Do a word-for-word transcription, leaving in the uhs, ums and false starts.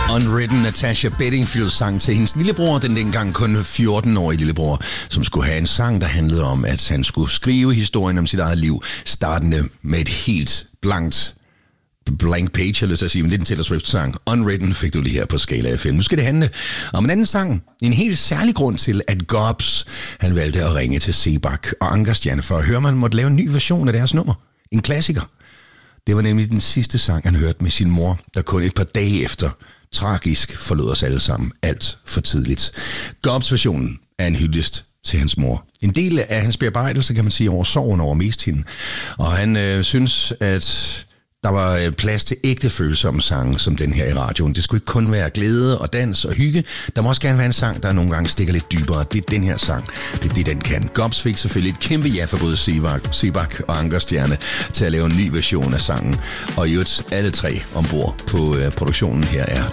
Unwritten Natasha Bedingfield sang til hendes lillebror, den dengang kun fjorten-årige lillebror, som skulle have en sang, der handlede om, at han skulle skrive historien om sit eget liv, startende med et helt blankt blank page, jeg lyst til at sige, men det er en Taylor Swift-sang. Unwritten fik du lige her på Skala F M. Nu skal det handle om en anden sang. En helt særlig grund til, at Gobs, han valgte at ringe til Sebak og Ankerstjerne for at høre, man måtte lave en ny version af deres nummer. En klassiker. Det var nemlig den sidste sang, han hørte med sin mor, der kun et par dage efter tragisk forlod os alle sammen alt for tidligt. Gobs-versionen er en hyldest til hans mor. En del af hans bearbejdelse, kan man sige, over sorgen over mest hende. Og han øh, synes, at der var plads til ægte følsomme sange, som den her i radioen. Det skulle ikke kun være glæde og dans og hygge. Der må også gerne være en sang, der nogle gange stikker lidt dybere. Det er den her sang. Det er det, den kan. Gobs fik selvfølgelig et kæmpe ja for både Sebak, Sebak og Ankerstjerne til at lave en ny version af sangen. Og i øvrigt alle tre ombord på uh, produktionen her er